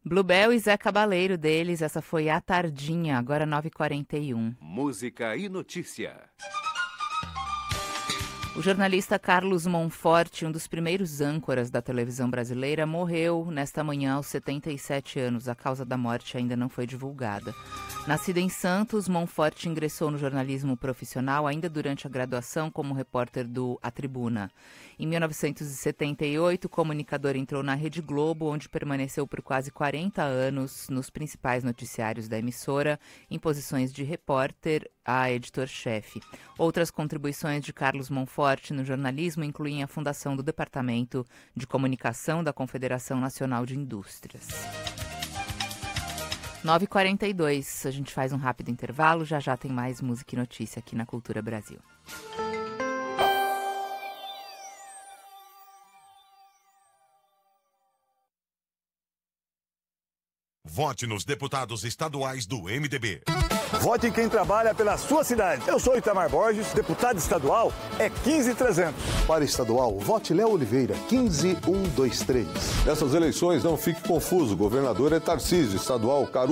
Bluebell e Zé Cabaleiro deles, essa foi A Tardinha, agora 9h41. Música e notícia. O jornalista Carlos Monforte, um dos primeiros âncoras da televisão brasileira, morreu nesta manhã aos 77 anos. A causa da morte ainda não foi divulgada. Nascido em Santos, Monforte ingressou no jornalismo profissional ainda durante a graduação como repórter do A Tribuna. Em 1978, o comunicador entrou na Rede Globo, onde permaneceu por quase 40 anos nos principais noticiários da emissora, em posições de repórter a editor-chefe. Outras contribuições de Carlos Monforte no jornalismo incluem a fundação do Departamento de Comunicação da Confederação Nacional de Indústrias. 9h42, a gente faz um rápido intervalo, já tem mais música e notícia aqui na Cultura Brasil. Vote nos deputados estaduais do MDB. Vote em quem trabalha pela sua cidade. Eu sou Itamar Borges, deputado estadual é 15300. Para estadual, vote Léo Oliveira, 15123. Nessas eleições, não fique confuso. O governador é Tarcísio, estadual Caru.